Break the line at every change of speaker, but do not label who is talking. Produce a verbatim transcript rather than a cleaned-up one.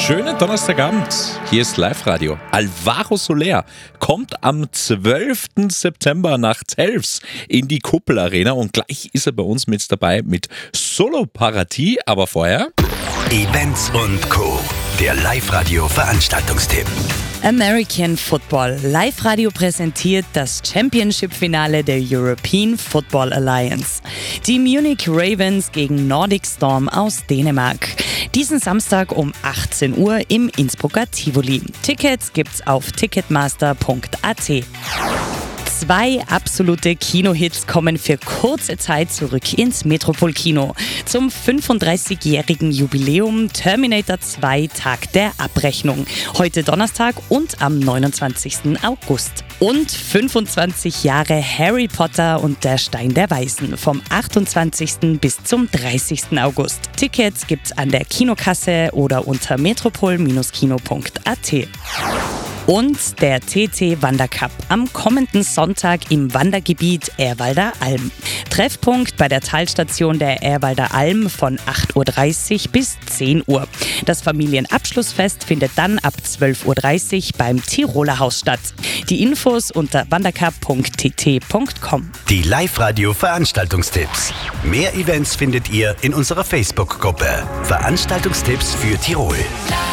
Schönen Donnerstagabend, hier ist Live-Radio. Alvaro Soler kommt am zwölften September nach Telfs in die Kuppel-Arena und gleich ist er bei uns mit dabei mit Solo-Partie, aber vorher...
Events und Co., der Live-Radio-Veranstaltungstipp.
American Football. Live-Radio präsentiert das Championship-Finale der European Football Alliance. Die Munich Ravens gegen Nordic Storm aus Dänemark. Diesen Samstag um achtzehn Uhr im Innsbrucker Tivoli. Tickets gibt's auf ticketmaster punkt a t. Zwei absolute Kinohits kommen für kurze Zeit zurück ins Metropol-Kino. Zum fünfunddreißigjährigen Jubiläum Terminator zwei Tag der Abrechnung. Heute Donnerstag und am neunundzwanzigsten August. Und fünfundzwanzig Jahre Harry Potter und der Stein der Weisen vom achtundzwanzigsten bis zum dreißigsten August. Tickets gibt's an der Kinokasse oder unter metropol Bindestrich kino punkt a t. Und der T T Wandercup am kommenden Sonntag im Wandergebiet Ehrwalder Alm. Treffpunkt bei der Talstation der Ehrwalder Alm von acht Uhr dreißig bis zehn Uhr. Das Familienabschlussfest findet dann ab zwölf Uhr dreißig beim Tiroler Haus statt. Die Infos unter wandercup punkt t t punkt com.
Die Live-Radio-Veranstaltungstipps. Mehr Events findet ihr in unserer Facebook-Gruppe. Veranstaltungstipps für Tirol.